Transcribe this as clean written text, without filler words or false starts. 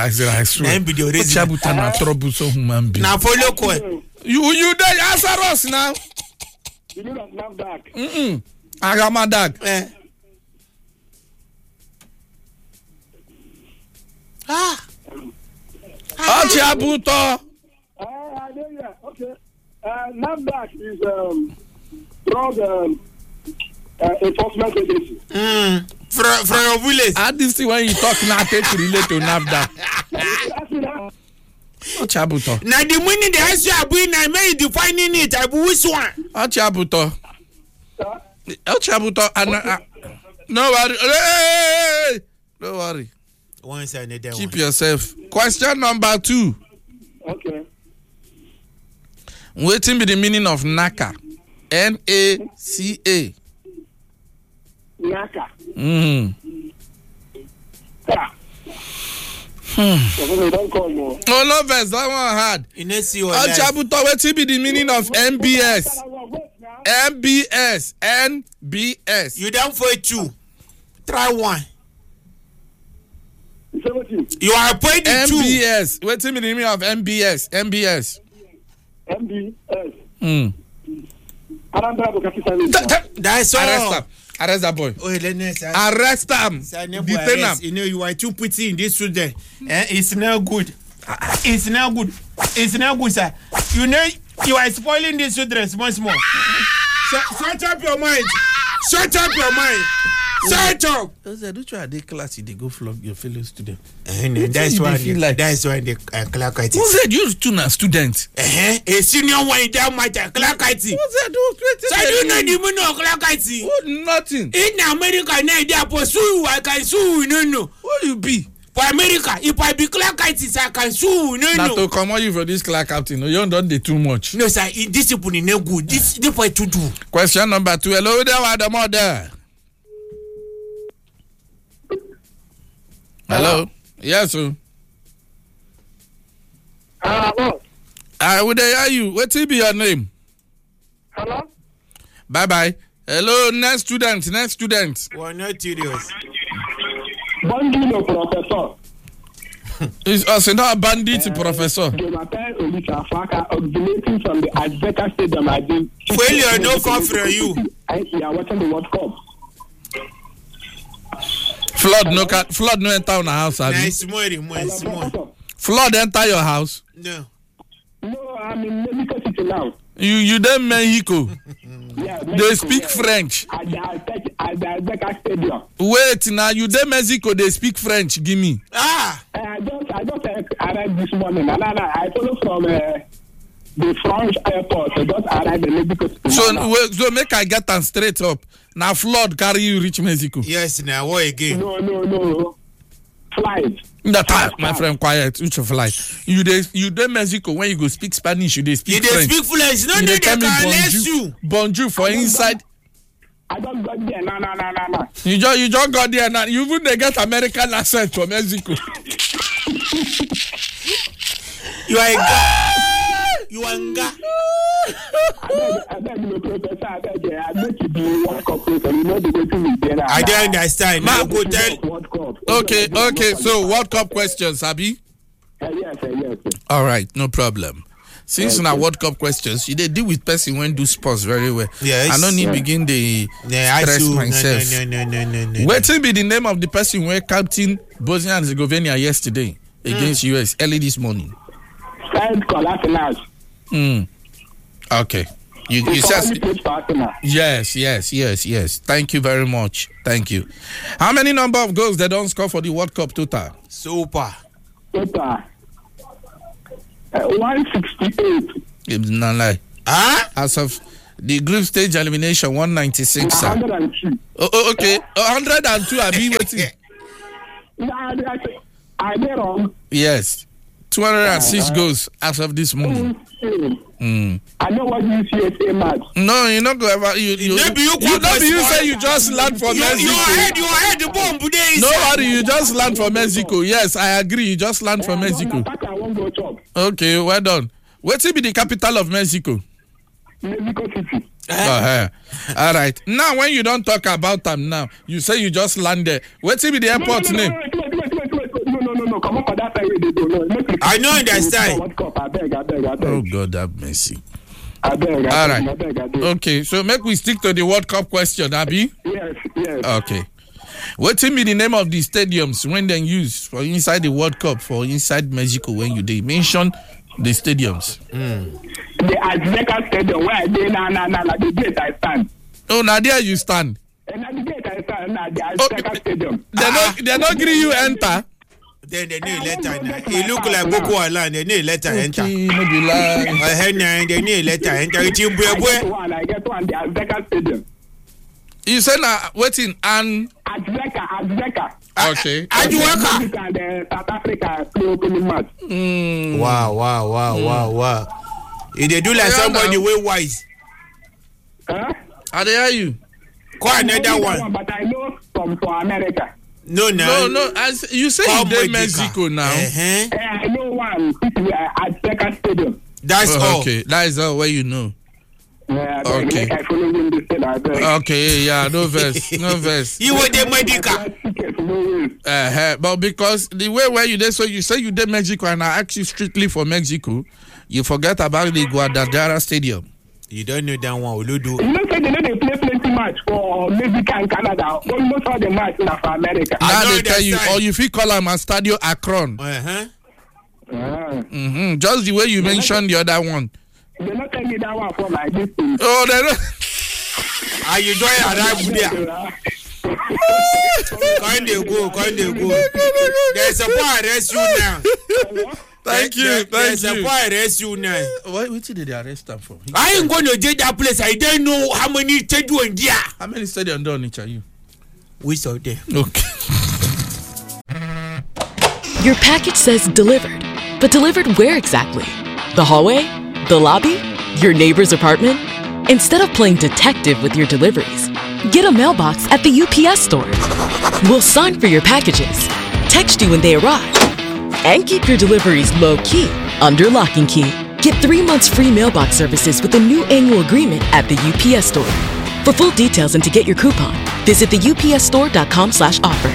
I swear. Ochabuta na troublesome human being. Now follow ko. You dey answer us now. You do not snap back. Agamadag. Ochabuta. Okay. NAFDAC is drug enforcement agency. From your village. At this thing when you talk now, take relate to NAFDAC. Ochabuta. Now the money the house you are bringing, I may defining it. I will which one? Ochabuta. Ochabuta. No worry. Hey! Don't worry. Once I need that. Keep yourself. Question number 2. Okay. Waiting be the meaning of NACA. NACA. NACA. Don't call more. Oh no, verse that one hard. You know see what? Ochabuta, waiting be the meaning of MBS. NBS. You down for it too. Try one. 17. You are pointing two. MBS. Waiting be the meaning of MBS. MBS. That's all. Arrest that boy. Oh, arrest him. Detain him. You know you are too pretty in this student. It's not good. It's not good. It's not good, sir. You know you are spoiling this children once more. Shut up your mind. Shut up your mind. Shut up. Don't you at the class they go flog your fellow student? That's why the clerk it. Who said you two are students? A senior one in that matter, clerk it. Who said those so you know the meaning of clerk it? Nothing. In America now they are pursue I can sue no. What you be? For America, if I be clerk it, I can sue no. Not to come on you for this clerk captain. No, you don't done too much. No sir, discipline is no good. This for to do. Question number 2. Hello there, what the mother? Hello. Yes, sir. Hello. I would hear you. What will be your name? Hello. Bye. Hello, next student. We're not serious. Bandito professor. It's also not a bandit professor. Jonathan Olisa Faka originating from the Azteca Stadium. Failure no come from you. You are watching the World Cup. Flood no enter your house, have you? Small. Flood enter your house? No, I'm in Mexico City now. You then Mexico. Yeah, they speak French. At the Azteca Stadium. Wait, now you then Mexico, they speak French. Give me. I just arrived this morning. I follow from the French airport. I just arrived in Mexico City. So make I get them straight up. Now flood carry you reach Mexico. Yes, now what again? No. Flight. That time, my friend, quiet. Which of flight? You dey Mexico when you go speak Spanish. You dey speak French. You dey speak French. No, they can let you. Bonjour for inside. I don't got there. No. You just got there now. You even they get American accent from Mexico. You are a guy. You are a guy. I don't understand. Okay. So World Cup questions, Abi? Yes. All right, no problem. Since in our World Cup questions, you deal with person when do sports very well. Yes. I don't need begin the stress myself. No. What will be the name of the person where captain Bosnia and Herzegovina yesterday against US early this morning? Okay. You said yes. Thank you very much. Thank you. How many number of goals they don't score for the World Cup total? Super. 168. It's not like. As of the group stage elimination, 196. 102. Okay. 102. I'll be waiting. Are they wrong? Yes. 206 goals as of this moment. I know what you say, man. No, you're not going to. You say you just land for Mexico. Your head, the bomb. No worry, you just land for Mexico. Yes, I agree. You just land for Mexico. Okay, well done. What will be the capital of Mexico? Mexico City. All right. Now, when you don't talk about them now, you say you just landed. What will be the airport name? no, come up for that side. They don't know. I know understand. World Cup, I beg. Oh God, have mercy. I beg. All right. Okay, so make we stick to the World Cup question, Abi. Yes. Okay. What tell me the name of the stadiums when they use for inside the World Cup for inside Mexico when you they mention the stadiums? The Azteca Stadium where I dey na the gate I stand. Oh, now there you stand. And at the gate I stand na the Azteca Stadium. They not gree you enter. Then they need letter now. It look like Boko Haram. They need letter enter. Okay, no be lie. They need letter enter. I get one the Azteca Stadium. You say now waiting and Azteca. okay. Azteca. And South Africa play opening match. Wow. If they do like somebody way wise. Huh? Are they hear you? Call another one. But I know from America. No. As you say, you dey Mexico now. I know one. Azteca Stadium. That's all. Okay, that is all where you know. Okay. I follow him this thing, I beg. Okay, yeah, no verse. You were the medical. But because the way where you there, so you say you did Mexico, and I ask you strictly for Mexico, you forget about the Guadalajara Stadium. You don't know that one, Oludu. You know, say they play plenty match for Mexico and Canada. Almost all the match now for America. Now they tell you, or you feel call them a Stadio Akron. Just the way you mentioned the other one. They not tell me that one for my distance. Oh, they don't. Are you doing arrive there? Can't they go? There's a boy arrest you now. Thank you. There's a boy arrest you now. What did they arrest them for? I ain't going to take that place. I don't know how many take you in there. How many stadiums done each are you? We saw there. Okay. Your package says delivered, but delivered where exactly? The hallway? The lobby? Your neighbor's apartment? Instead of playing detective with your deliveries, get a mailbox at the UPS store. We'll sign for your packages, text you when they arrive, and keep your deliveries low-key under lock and key. Get 3 months free mailbox services with a new annual agreement at the UPS store. For full details and to get your coupon, visit the upsstore.com/offer.